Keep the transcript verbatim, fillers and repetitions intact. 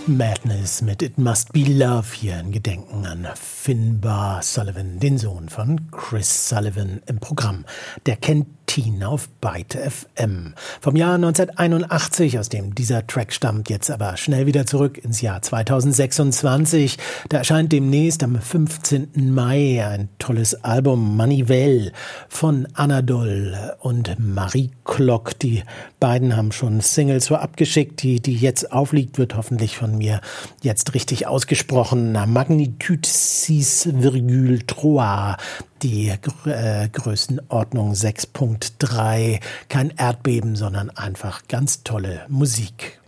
Madness mit It Must Be Love hier in Gedenken an Finbar Sullivan, den Sohn von Chris Sullivan im Programm der Kantine auf Byte F M. Vom Jahr neunzehnhunderteinundachtzig, aus dem dieser Track stammt, jetzt aber schnell wieder zurück ins Jahr zweitausendsechsundzwanzig. Da erscheint demnächst am fünfzehnten Mai ein tolles Album Manivelle von Anadol und Marie Klock. Die beiden haben schon Singles so abgeschickt. Die, die jetzt aufliegt, wird hoffentlich von mir jetzt richtig ausgesprochen. Magnitude six Virgule trois, die äh, Größenordnung sechs Komma drei. Kein Erdbeben, sondern einfach ganz tolle Musik.